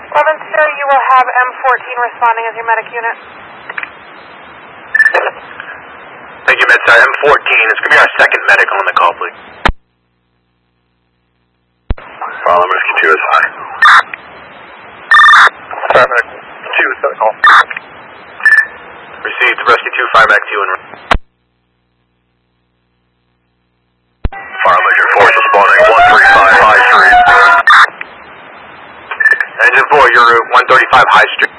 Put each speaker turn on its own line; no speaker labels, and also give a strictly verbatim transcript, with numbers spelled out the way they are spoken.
eleven zero, you will have M fourteen responding as your medic unit.
Thank you, MedStar. M fourteen, it's going to be our second medic on the call, please.
Problem Rescue two is high. Fire Medic two, set a call.
Received, Rescue two, Fire Medic two, and
Fire Leisure four is responding, one thirty-five High Street.
Engine four, you're one thirty-five High Street.